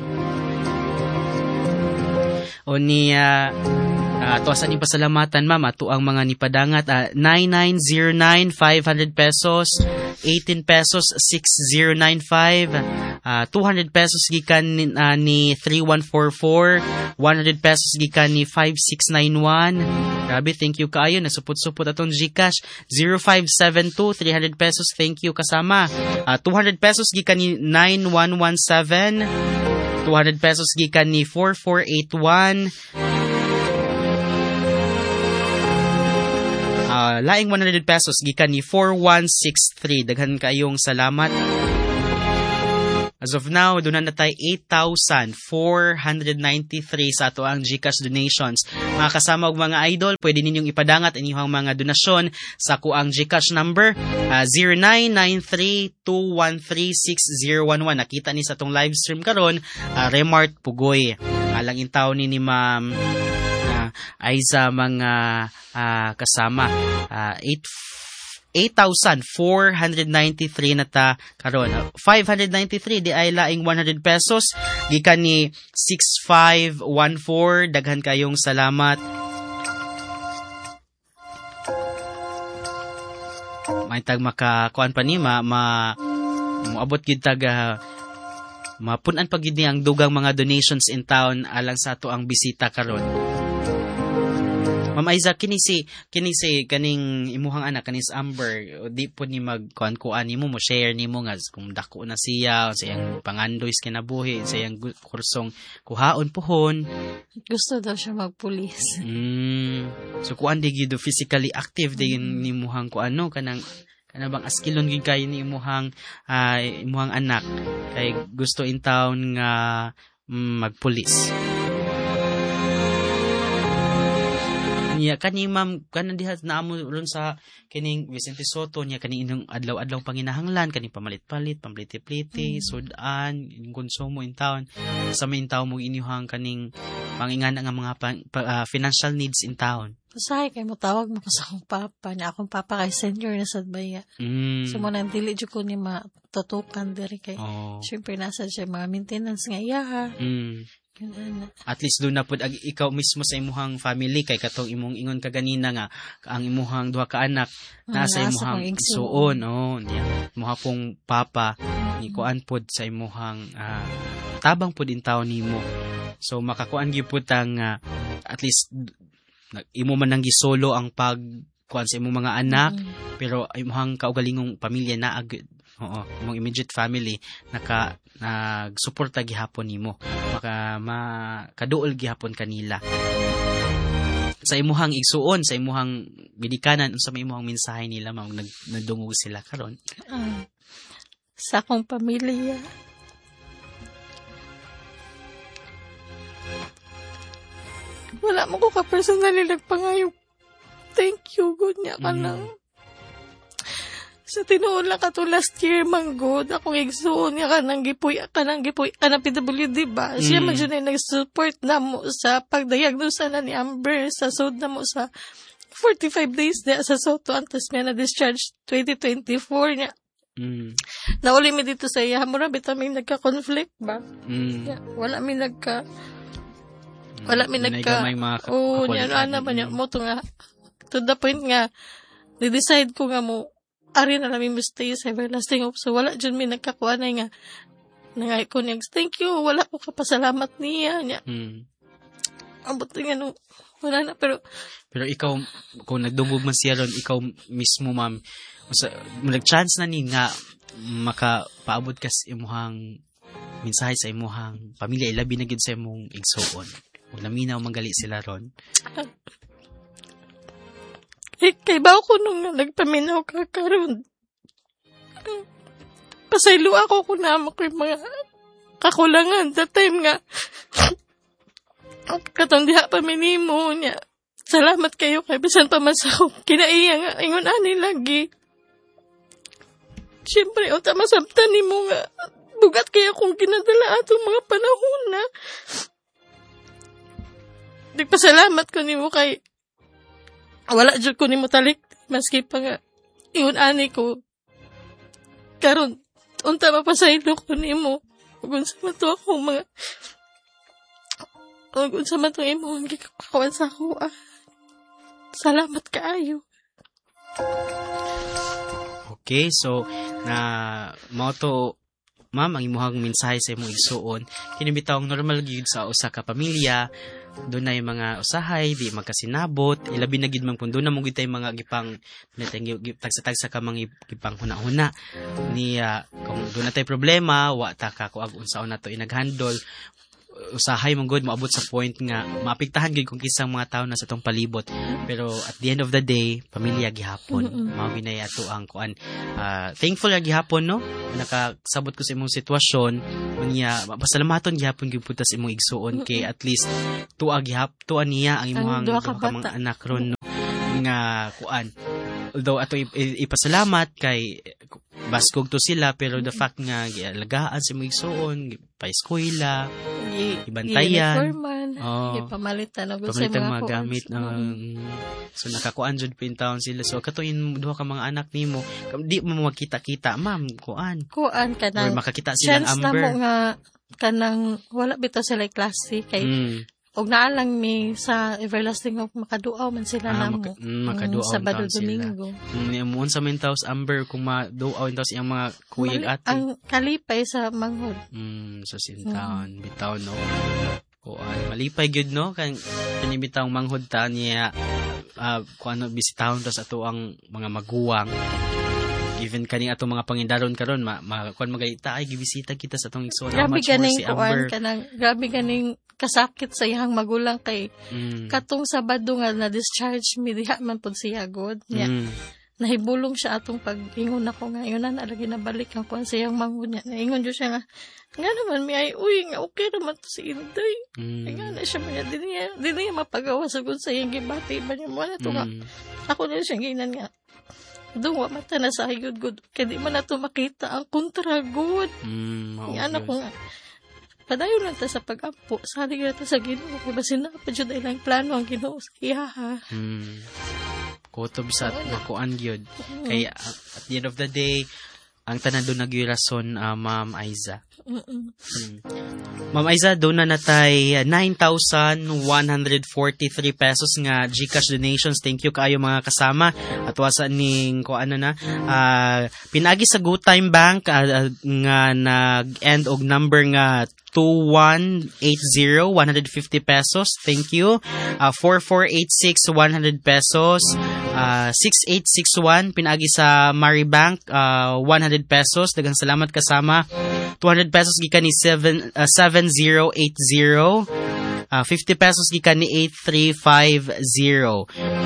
S9: o niya uh, to asan yung pasalamatan ma'am ato ang mga nipadangat uh, nine nine zero nine five hundred pesos eighteen pesos six zero nine five uh, two hundred pesos gikan ni, uh, ni three one four four one hundred pesos gikan ni five six nine one. Grabe, thank you kaayo. Nasupot-supot atong GCash. zero five seven two, three hundred pesos. Thank you kasama. Uh, two hundred pesos gikan ni nine one one seven. two hundred pesos gikan ni four four eight one. Uh, laing one hundred pesos gikan ni four one six three. Daghan kayong salamat. As of now, doon na tayo eight thousand four hundred ninety-three sa ato ang GCash donations. Mga kasama og mga idol, pwede ninyong ipadangat inyong mga donasyon sa kuang GCash number uh, zero nine nine three two one three six zero one one. Nakita ni sa atong live stream karon, uh, Remart Pugoy. Alang intaw ni ni Ma'am uh, Aiza mga uh, kasama. Uh, eight thousand four hundred ninety-three na ta karon. five hundred ninety-three di ay laing one hundred pesos gikan ni six five one four. Daghan kayong salamat. May tag makakuan pa ni ma, ma moabot gid tag uh, mapunan pag gid ni ang dugang mga donations in town alang sa ato ang bisita karon. Ma'am Aiza, kini si kini si kaning imuhang anak kanis Amber, di po ni magkuan-kuan nimo mo share nimo nga kung dako na siya sa iyang pangandoy sa kinabuhi sa iyang kursong kuhaon pohon.
S12: Gusto daw siya magpulis.
S9: Mm. So kuan di gid physically active di mm. nimuhang kuan no kanang kana bang askilon gid kay ni imuhang uh, imuhang anak kay gusto in town nga mm, magpulis. Niya kani ma'am kanan diha naamo ron sa kining Vicente Soto niya kani inong adlaw-adlaw panginahanglan kani pamalit-palit, pampliti-pliti, mm. sudan, konsumo in town. Sa main town mo inyuhang kaning pangingan nga mga pa, pa, uh, financial needs in town.
S12: Usahay kay mo tawag mo ko sa akong papa niya. Akong papa kay senior na sa baya.
S9: Mm.
S12: So mo nang dili jud ko ni matutukan diri kay.
S9: Oh.
S12: Syempre nasa siya mga maintenance nga iya.
S9: Mm. At least doon na pud ag ikaw mismo sa imuhang family kay katong imong ingon ka ganina nga ang imuhang duha ka anak nasa
S12: ah,
S9: imuhang igsuon oh niya imuha pong papa ni kuan pud sa imuhang uh, tabang pud in taon nimo so makakuan gyud pud tang uh, at least imo man nang gisolo ang pag kuan sa imong mga anak mm-hmm. pero imuhang kaugalingong pamilya na ag oo imong immediate family naka nagsuporta gihapon nimo maka makaduol gihapon kanila sa imuhang igsuon sa imuhang bidikanan unsa may imuhang mensahe nila mao nag nadungog sila karon
S12: uh, sa akong pamilya wala mo ko ka personally nagpangayo thank you good niya ka lang mm. Sa tinuon lang ka to last year, manggod, akong igsuon niya ka nang gipuy, ka nang gipuy, ka ng P W D ba? Mm. Siya man dyan ay nag-support na mo sa pagdiagnosa na ni Amber, sa sod na mo sa forty-five days na sa Soto, antas nga na-discharge twenty twenty-four niya.
S9: Mm.
S12: Nauli mi dito sa iya, mura bita may nagka-conflict ba?
S9: Mm.
S12: Yeah, wala mi nagka, wala mi
S9: mm.
S12: nagka, oh, niya, ano ba niya, mo to nga, to the point nga, di-decide ko nga mo, ari na namin stay sa everlasting hope. So, wala dyan may nagkakuha na nga. Nangay ko niya, thank you, wala ko kapasalamat niya. niya.
S9: Mm.
S12: Ang buti nga, no, wala na, pero...
S9: Pero ikaw, kung nagdungog man siya ron, ikaw mismo, ma'am, nag-chance na ni nga makapaabot ka sa imuhang mensahe sa imuhang pamilya, ilabi na gid sa imong igsuon. Kung naminaw manggali sila ron.
S12: Eh, kay ba ako nung nagpaminaw ka karon? Pasaylo ako kung naman ko yung mga kakulangan. That time nga, katong diha pa minimo niya. Salamat kayo kay bisan pa masaw. Kinaiya nga, ingon ani lagi. Siyempre, o tamasabtan ni mo nga. Bugat kaya kung ginadala atong mga panahon na. Nagpasalamat ko ni mo kay wala dyan ko ni mo talik, maski pa nga, iyon ani ko, karon unta mapasaylo ko ni mo, kung sa mato ako mga, kung sa mato imo, ang gikakawan sa ako, ah. Salamat kaayo.
S9: Okay, so, na, mo to, ma'am, ang imuhang mensahe sa imong igsuon, kinibitawang normal gyud sa usa ka pamilya, doon na yung mga usahay, di magkasinabot, ilabi na gid man kung doon na mong gitay mga gipang, tagsa-tagsa ka mga gipang huna-huna, niya, kung doon na tayo problema, wa ta ka kung unsaon na to inaghandle, usahay mong good, maabot sa point nga, maapektahan gid kung kisang mga tao na sa tong palibot, pero at the end of the day, pamilya gihapon, mm-hmm. mao ginay ato ang kuan, uh, thankful ya gihapon, no? Nakasabot ko sa imong sitwasyon, niya, pasalamaton gihapon gyud putas imong igsuon, mm-hmm. kay at least tuwa gihap, tuwa niya ang imong duha ka mga anak ron, no? Nga kuan, although ato ipasalamat kay baskog to sila, pero the fact nga gialagaan sa imong igsuon, pa-eskwela, ibantayan,
S12: oh, ipamalitan og
S9: sa mga gamit, um, so nakakuan jud pintaon sila. So katuin duha ka mga anak nimo, di mo makita-kita, ma'am, kuan.
S12: Kuan kanang
S9: or makakita silang Amber.
S12: Chance na mo nga kanang wala bitaw sila klase kay mm. og naa lang mi sa everlasting hope makaduaw man sila ah, namo.
S9: Maka, mm, makaduaw
S12: Sabado Domingo.
S9: Mm, mo sa mintaws Amber kung maduaw intaw siyang mga kuyig ate.
S12: Ang kalipay sa manghod.
S9: Mm, so sintaon mm. bitaw no. Kuan malipay gyud no kan kini bitaw manghod ta niya uh, kuan no bisitahon ta sa ato ang mga maguwang. Even kaning ato mga pangindaron karon ma, ma kuan magayta ay gibisita kita sa atong igsoon.
S12: Grabe ganing si kuan kanang grabe ganing kasakit sa iyang magulang kay mm. katong Sabado nga na discharge mi diha man pud siya god. Yeah. Mm. nahibulong siya atong pag-ingon ako nga yun na nalagi na balik ang kuan siyang mangun niya. Naingon dyo siya nga, nga naman may ay, uy, nga okay naman to si Inday. Mm. Nga na siya mga, di niya, di niya mapagawa sa kung sa iyang gibati ba niya mo na to mm. nga. Ako na siya ginan nga, doon wa mata na sa ayod good. Kaya di man na to makita ang kontra good. Mm, okay. Nga na ko nga, padayon lang ta sa pag-ampo, sabi nga ta sa Ginoo, kung basin na pa dyan ilang plano ang Ginoo sa iya ha.
S9: Mm. Kutob sa nakuan gyud. Kaya at the end of the day, ang tanan doon nagyurason, uh, Ma'am Aiza. Hmm. Ma'am Aiza, doon na natay nine thousand one hundred forty-three pesos nga GCash donations. Thank you kaayo mga kasama. At wasa ning ko ano na, uh, pinagi sa Good Time Bank uh, nga nag-end og number nga two one eight zero, one hundred fifty pesos. Thank you. Uh, four four eight six, one hundred pesos. Uh, six eight six one, pinagi sa Maribank, uh, one hundred pesos. Dagang salamat kasama. two hundred pesos gikan ni seven, uh, seven zero eight zero. Uh, fifty pesos gikan ni eight three five zero.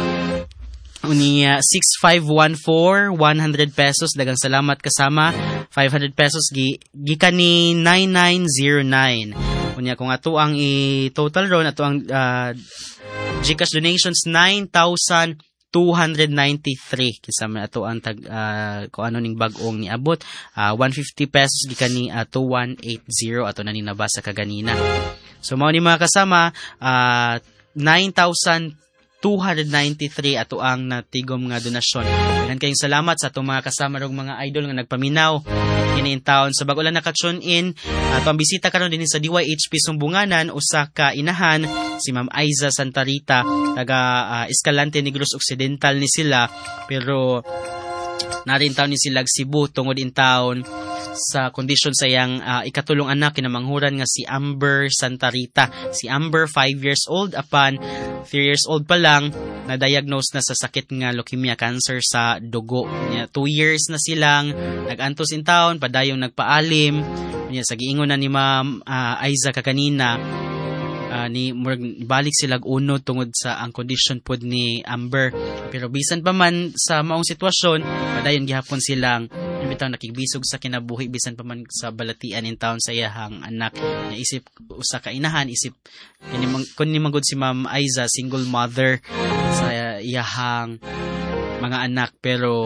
S9: Uni uh, six five one four, one hundred pesos. Dagang salamat kasama. five hundred pesos gi, gikan ni nine nine zero nine. Unya kung ato ang i-total ron, ato ang uh, GCash donations nine thousand two hundred ninety-three. Kisama ato ang tag uh, kung ano ning bag-ong ni abot. Uh, one hundred fifty pesos gikan ni uh, two one eight zero ato na ni nabasa kaganina. So mao ni mga kasama, uh, nine thousand two hundred ninety-three ato ang natigom nga donasyon. Daghang kayong salamat sa atong mga kasama rog mga idol nga nagpaminaw kini in town. Sa bago lang naka-tune in, ato ang bisita karon din sa D Y H P Sumbunganan, usa ka inahan si Ma'am Aiza Santa Rita, taga uh, Escalante Negros Occidental ni sila, pero narin taon ni sila Cebu tungod in town sa kondisyon sa iyang uh, ikatulong anak kinamanghuran nga si Amber Santa Rita. Si Amber, five years old, apan three years old pa lang na-diagnose na sa sakit nga leukemia, cancer sa dugo. two years na silang nag-antos in town, padayong nagpaalim. Sa giingon na ni Ma'am uh, Aiza kakanina, uh, ni balik sila unod tungod sa ang condition pod ni Amber. Pero bisan pa man sa maong sitwasyon, padayon gihapon silang bitaw nakigbisog sa kinabuhi bisan pa man sa balatian in town sa iyahang anak. Naisip usa ka inahan, isip kun ni magud si Ma'am Aiza, single mother sa iyahang mga anak, pero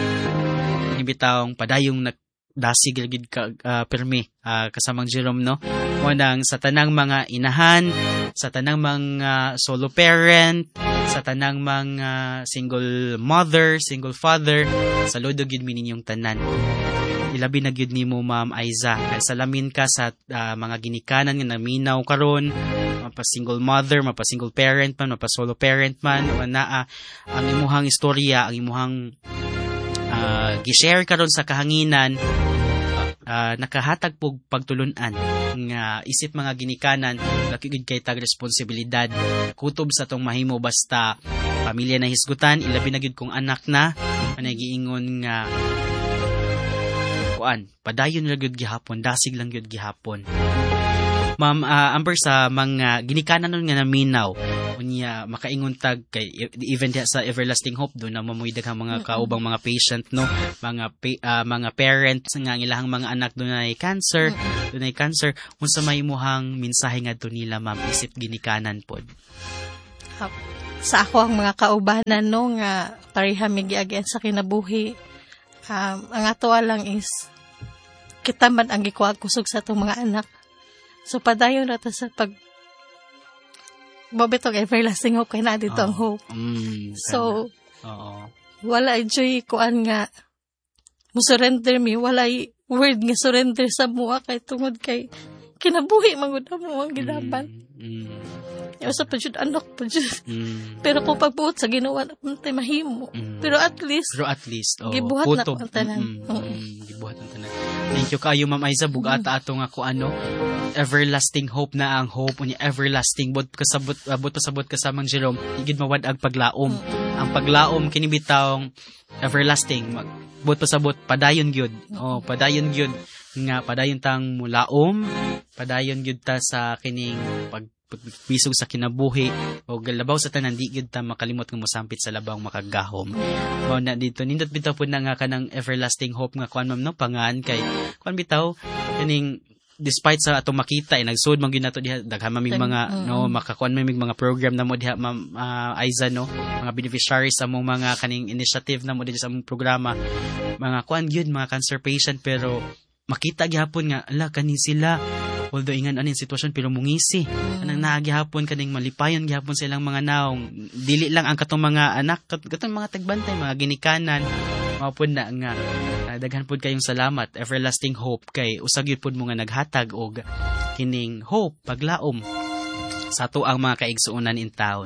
S9: bitaw padayong nak dasig gid ka uh, permi uh, kasamang Jerome, no? Unang sa tanang mga inahan, sa tanang mga solo parent, sa tanang mga single mother, single father, saludo gid mi ninyong tanan. Ilabi na gyud nimo Ma'am Aiza. Salamin ka sa uh, mga ginikanan nga naminaw karon, mapa single mother, mapa single parent man, mapa solo parent man, naa uh, ang imuhang istorya, ang imuhang Uh, gishare karon sa kahanginan, uh, nakahatag pog pagtulunan nga isip mga ginikanan, lakigid kay tag responsibilidad kutob sa tong mahimo basta pamilya na hisgutan, ilabi na gyud kung anak na anay giingon nga kuan padayon ra gyud gihapon, dasig lang gyud gihapon. Ma'am uh, Amber, sa mga ginikanan nun nga naminaw, unya makaingon tag kay even sa Everlasting Hope do na mamuy daghang mga kaubang mga patient, no, mga uh, mga parents nga ang ilahang mga anak dunay cancer, dunay cancer, unsa may imuhang mensahe ngadto nila Ma'am isip ginikanan pod?
S12: Sa ako ang mga kaubanan, no, nga pareha migiagyan sa kinabuhi, um, ang ato lang is kita man ang gikuha kusog sa atong mga anak. So, padayon na sa pag mabitong everlasting hope, kaya na dito oh. ang hope. Mm, so, oh. wala joy kuan nga musurrender mi, wala word nga surrender sa mua kay tungod kay kinabuhi magud mo ang gidapan. Mm, mm. Usa pa jud anak pa jud. Mm. Pero kung pagbuot sa Ginoo na tay mahimo. Mm. Pero at least
S9: Pero at least oh,
S12: gibuhat na ang tanan.
S9: Mm, mm, mm, gibuhat ang tanan. Thank you kayo Ma'am Aiza, bugata ato nga ko ano everlasting hope na ang hope unya everlasting bot kasabot abot pasabot kasamang Jerome, igid mawad-ag paglaom. Mm. Ang paglaom kini bitawng everlasting mag bot pasabot padayon gyud. Oh, padayon gyud nga padayon tang mulaom, padayon gyud ta sa kining pag bisog sa kinabuhi o labaw sa tanan di gyud ta makalimot nga mosampit sa labang makagahom. Mao na dito nindot bitaw pud na nga kanang everlasting hope nga kuan ma'am no pangaan kay kuan bitaw kaning despite sa atong makita eh nagsud man gyud nato diha daghan mamig mga mm-hmm. no makakuan mamig mga program na mo diha ma'am uh, Aiza no mga beneficiaries sa mong mga kaning initiative na mo diha sa mong programa mga kuan gyud mga cancer patient pero makita gyapon nga ala kani sila although ingan aning sitwasyon pero mungisi mm. anang naagihapon kaning malipayon gyapon sa ilang mga naong dili lang ang katong mga anak katong mga tagbantay mga ginikanan mao na nga uh, daghan pud kayong salamat everlasting hope kay usag gyud pud mo nga naghatag og kining hope paglaom sa ato ang mga kaigsuonan in town.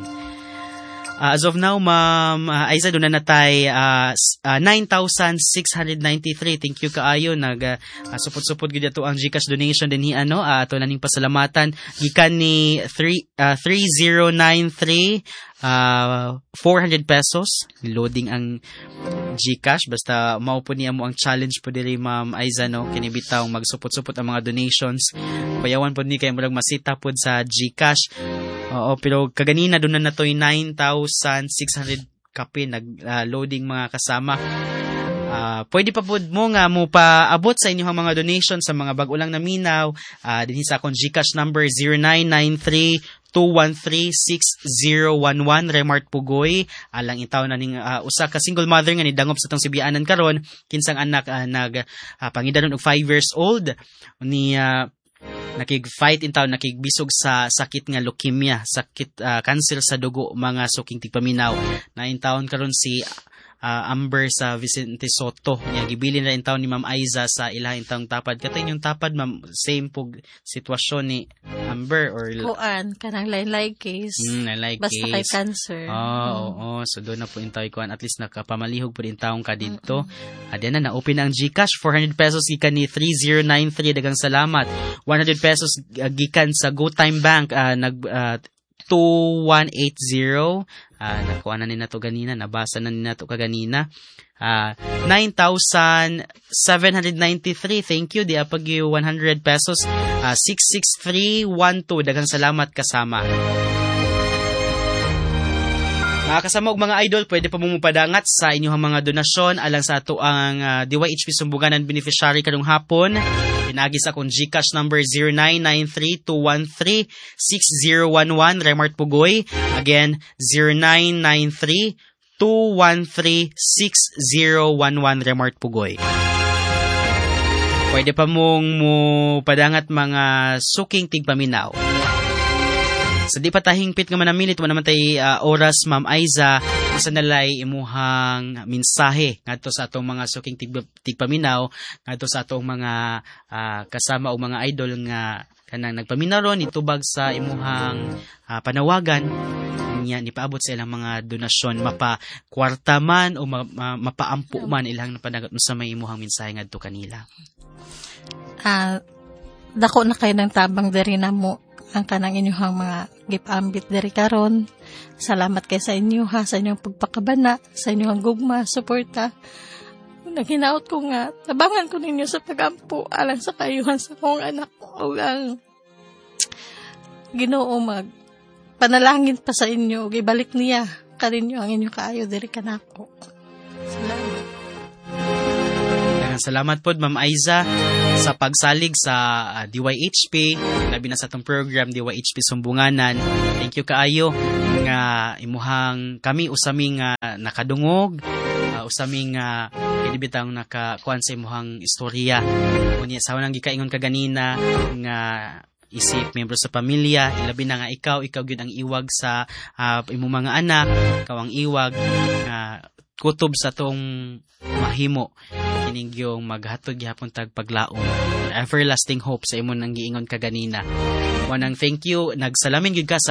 S9: Uh, as of now, Ma'am uh, Aiza, doon na natay uh, uh, nine thousand six hundred ninety-three. Thank you kaayo. Nag, uh, supot-supot gud ato ang GCash donation din hi ano. Uh, ato na ning pasalamatan. Gikan ni three zero nine three uh, four hundred pesos. Loading ang GCash. Basta mao po niya mo ang challenge po diri Ma'am Aiza no. Kinibitaw magsupot-supot ang mga donations. Payawan po ni kay murag masita po sa GCash. Oo, pero kaganina doon na natoy nine thousand six hundred kape nag-loading uh, mga kasama. Uh, pwede pa po mo nga mo paabot sa inyong mga donation sa mga bag-o lang na minaw. Uh, dinhi sa akong GCash number zero nine nine three two one three six zero one one Remart Pugoy. Alang itaw na ning uh, usa ka single mother nga nidangop sa tong sibianan karon kinsang anak uh, nag uh, pangidanon og five years old ni uh, nakig-fight in town, nakigbisog sa sakit nga leukemia, sakit uh, cancer sa dugo, mga suking tigpaminaw. Na in town karon si uh, Amber sa Vicente Soto. Niya gibilin na in town ni Ma'am Aiza sa ilaha in town tapad. Katay yung tapad ma'am, same pug sitwasyon ni Amber or
S12: kuan kanang lain-lain case.
S9: Mm, lain-lain
S12: basta
S9: case.
S12: Kay cancer.
S9: Oh, oo, mm. oh, so doon na po in town kuan at least nakapamalihog po in town ka dito. Mm-hmm. Adyan na na-open na ang GCash four hundred pesos gikan ni three zero nine three dagang salamat. one hundred pesos uh, gikan sa GoTime Bank uh, nag uh, two one eight zero uh, nakuha na nina to ganina, nabasa na nina to kaganina. Uh, nine thousand seven hundred ninety-three, thank you. Di apag yung one hundred pesos. Uh, six six three one two, dagang salamat kasama. Mga kasama og mga idol, pwede pa mong padangat sa inyong mga donasyon alang sa ato ang uh, D Y H P Sumbuganan beneficiary karong hapon. Pinagi sa akong GCash number zero nine nine three two one three six zero one one Remart Pugoy. Again, zero nine nine three two one three six zero one one Remart Pugoy. Pwede pa mong mo padangat mga suking tigpaminaw. Sa di pa tahingpit nga manamilit, mo naman tayo uh, oras, Ma'am Aiza, isa nalay imuhang mensahe ngadto sa atong mga suking tig, tigpaminaw, ngadto sa atong mga uh, kasama o mga idol nga kanang nagpaminaw ron, itubag sa imuhang uh, panawagan, niya nipaabot sa ilang mga donasyon, mapa kwarta man o ma, ma, mapaampo man ilang napanagat mo sa may imuhang mensahe ngadto kanila.
S12: Ah, uh, dako na kayo ng tabang diri na mo ang kanang inyong mga gipambit diri karon. Salamat kay sa inyo ha, sa inyong pagpakabana, sa inyong gugma, suporta. Naghinaot ko nga, tabangan ko ninyo sa pagampo alang sa kayuhan sa kong anak o ang Ginoo mag panalangin pa sa inyo, ibalik niya kaninyo ang inyong kaayo diri kanako. Salamat.
S9: Salamat po, Ma'am Aiza, sa pagsalig sa uh, D Y H P, labi na sa itong program, D Y H P Sumbunganan. Thank you kaayo nga imuhang kami usaming uh, nakadungog, uh, usaming uh, pinibitang nakakuan sa imuhang istorya. Unya, sa unang gikaingon kaganina nga isip membro sa pamilya, ilabi na nga ikaw, ikaw gyud ang iwag sa uh, imong mga anak, ikaw ang iwag nga uh, kutob sa tong mahimo kining yung maghatod gyapon tag paglaom, everlasting hope sa imong nang giingon kaganina. Wanang thank you, nagsalamin gyud ka sa